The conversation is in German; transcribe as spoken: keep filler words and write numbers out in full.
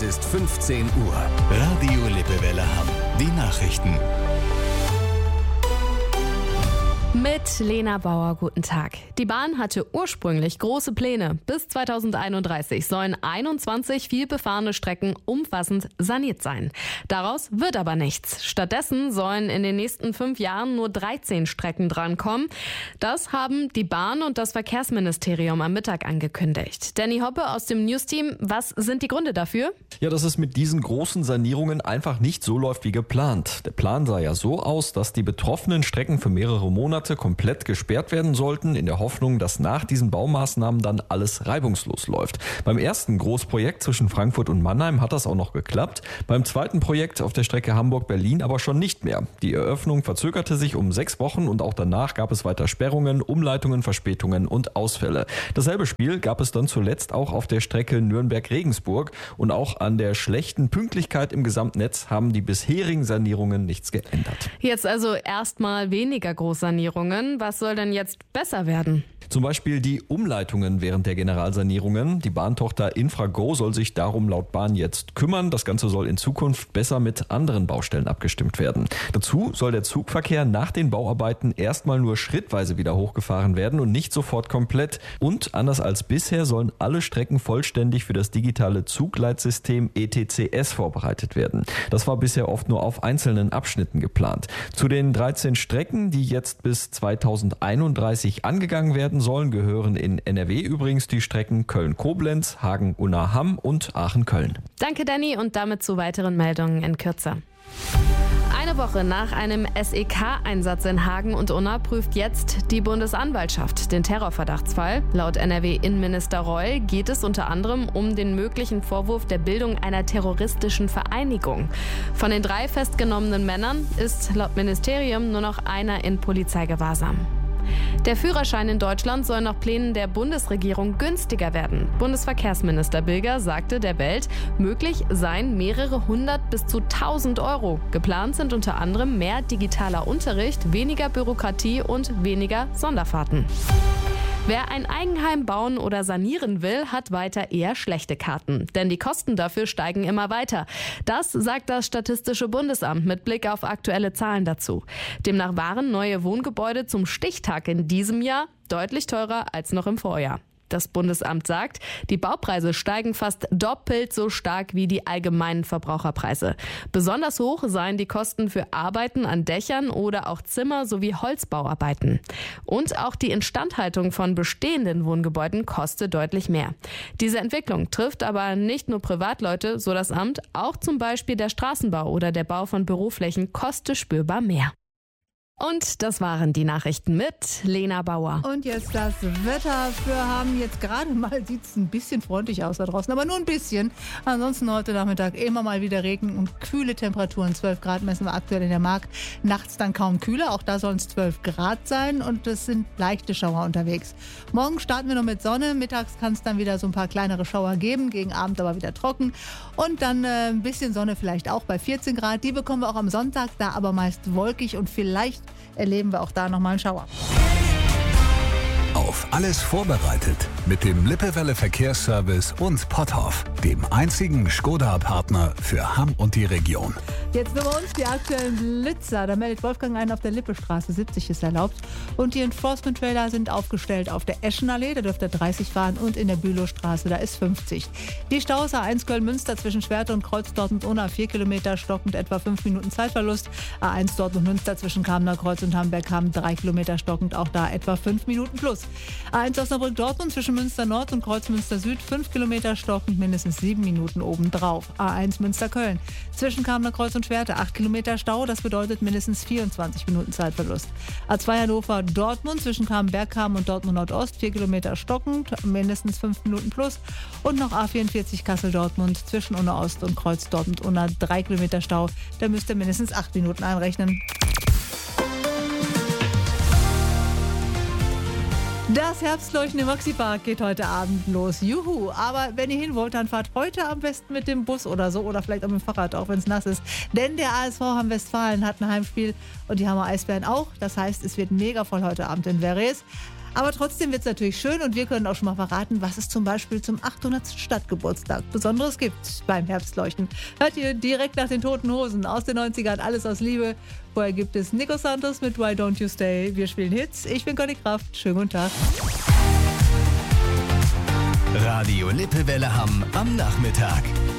Es ist fünfzehn Uhr. Radio Lippewelle Hamm. Die Nachrichten. Mit Lena Bauer, guten Tag. Die Bahn hatte ursprünglich große Pläne. Bis zweitausendeinunddreißig sollen einundzwanzig vielbefahrene Strecken umfassend saniert sein. Daraus wird aber nichts. Stattdessen sollen in den nächsten fünf Jahren nur dreizehn Strecken drankommen. Das haben die Bahn und das Verkehrsministerium am Mittag angekündigt. Danny Hoppe aus dem News-Team, was sind die Gründe dafür? Ja, dass es mit diesen großen Sanierungen einfach nicht so läuft wie geplant. Der Plan sah ja so aus, dass die betroffenen Strecken für mehrere Monate komplett gesperrt werden sollten, in der Hoffnung, dass nach diesen Baumaßnahmen dann alles reibungslos läuft. Beim ersten Großprojekt zwischen Frankfurt und Mannheim hat das auch noch geklappt. Beim zweiten Projekt auf der Strecke Hamburg-Berlin aber schon nicht mehr. Die Eröffnung verzögerte sich um sechs Wochen und auch danach gab es weiter Sperrungen, Umleitungen, Verspätungen und Ausfälle. Dasselbe Spiel gab es dann zuletzt auch auf der Strecke Nürnberg-Regensburg und auch an der schlechten Pünktlichkeit im Gesamtnetz haben die bisherigen Sanierungen nichts geändert. Jetzt also erstmal weniger Großsanierungen. Was soll denn jetzt besser werden? Zum Beispiel die Umleitungen während der Generalsanierungen. Die Bahntochter Infrago soll sich darum laut Bahn jetzt kümmern. Das Ganze soll in Zukunft besser mit anderen Baustellen abgestimmt werden. Dazu soll der Zugverkehr nach den Bauarbeiten erstmal nur schrittweise wieder hochgefahren werden und nicht sofort komplett. Und anders als bisher sollen alle Strecken vollständig für das digitale Zugleitsystem E T C S vorbereitet werden. Das war bisher oft nur auf einzelnen Abschnitten geplant. Zu den dreizehn Strecken, die jetzt bis zweitausendeinunddreißig angegangen werden sollen, gehören in N R W übrigens die Strecken Köln-Koblenz, Hagen-Unna-Hamm und Aachen-Köln. Danke, Danny, und damit zu weiteren Meldungen in Kürze. Eine Woche nach einem S E K-Einsatz in Hagen und Unna prüft jetzt die Bundesanwaltschaft den Terrorverdachtsfall. Laut N R W-Innenminister Reul geht es unter anderem um den möglichen Vorwurf der Bildung einer terroristischen Vereinigung. Von den drei festgenommenen Männern ist laut Ministerium nur noch einer in Polizeigewahrsam. Der Führerschein in Deutschland soll nach Plänen der Bundesregierung günstiger werden. Bundesverkehrsminister Bilger sagte der Welt, möglich seien mehrere hundert bis zu tausend Euro. Geplant sind unter anderem mehr digitaler Unterricht, weniger Bürokratie und weniger Sonderfahrten. Wer ein Eigenheim bauen oder sanieren will, hat weiter eher schlechte Karten. Denn die Kosten dafür steigen immer weiter. Das sagt das Statistische Bundesamt mit Blick auf aktuelle Zahlen dazu. Demnach waren neue Wohngebäude zum Stichtag in diesem Jahr deutlich teurer als noch im Vorjahr. Das Bundesamt sagt, die Baupreise steigen fast doppelt so stark wie die allgemeinen Verbraucherpreise. Besonders hoch seien die Kosten für Arbeiten an Dächern oder auch Zimmer sowie Holzbauarbeiten. Und auch die Instandhaltung von bestehenden Wohngebäuden kostet deutlich mehr. Diese Entwicklung trifft aber nicht nur Privatleute, so das Amt, auch zum Beispiel der Straßenbau oder der Bau von Büroflächen kostet spürbar mehr. Und das waren die Nachrichten mit Lena Bauer. Und jetzt das Wetter für Hamm. Jetzt gerade mal sieht es ein bisschen freundlich aus da draußen, aber nur ein bisschen. Ansonsten heute Nachmittag immer mal wieder Regen und kühle Temperaturen. zwölf Grad messen wir aktuell in der Mark. Nachts dann kaum kühler, auch da sollen es zwölf Grad sein und es sind leichte Schauer unterwegs. Morgen starten wir noch mit Sonne. Mittags kann es dann wieder so ein paar kleinere Schauer geben, gegen Abend aber wieder trocken. Und dann äh, ein bisschen Sonne vielleicht auch bei vierzehn Grad. Die bekommen wir auch am Sonntag, da aber meist wolkig und vielleicht erleben wir auch da nochmal einen Schauer. Auf alles vorbereitet mit dem Lippewelle Verkehrsservice und Potthoff, dem einzigen Skoda-Partner für Hamm und die Region. Jetzt nur bei uns die aktuellen Blitzer. Da meldet Wolfgang einen auf der Lippestraße, siebzig ist erlaubt. Und die Enforcement-Trailer sind aufgestellt auf der Eschenallee, da dürft ihr dreißig fahren, und in der Bülowstraße, da ist fünfzig. Die Staus A eins Köln-Münster zwischen Schwerte und Kreuz Dortmund-Unna, vier Kilometer stockend, etwa fünf Minuten Zeitverlust. A eins Dortmund-Münster zwischen Kamener Kreuz und Hamburg-Hamm, drei Kilometer stockend, auch da etwa fünf Minuten plus. A eins Osnabrück-Dortmund zwischen Münster Nord und Kreuz Münster Süd, fünf Kilometer stockend, mindestens sieben Minuten obendrauf. A eins Münster-Köln zwischen Kamener Kreuz und Schwerte, acht Kilometer Stau, das bedeutet mindestens vierundzwanzig Minuten Zeitverlust. A zwei Hannover-Dortmund zwischen Kamen-Bergkamen und Dortmund Nordost, vier Kilometer stockend, mindestens fünf Minuten plus. Und noch A vierundvierzig Kassel-Dortmund zwischen Unna Ost und Kreuz Dortmund-Unna, drei Kilometer Stau, da müsst ihr mindestens acht Minuten einrechnen. Das herbstleuchtende Maxi-Park geht heute Abend los. Juhu! Aber wenn ihr hin wollt, dann fahrt heute am besten mit dem Bus oder so oder vielleicht auch mit dem Fahrrad, auch wenn es nass ist. Denn der A S V Hamm-Westfalen hat ein Heimspiel und die Hammer Eisbären auch. Das heißt, es wird mega voll heute Abend in Verres. Aber trotzdem wird es natürlich schön und wir können auch schon mal verraten, was es zum Beispiel zum achthundertsten Stadtgeburtstag Besonderes gibt beim Herbstleuchten. Hört ihr direkt nach den Toten Hosen aus den neunzigern, alles aus Liebe. Vorher gibt es Nico Santos mit Why Don't You Stay. Wir spielen Hits. Ich bin Conny Kraft. Schönen guten Tag. Radio Lippewelle Hamm am Nachmittag.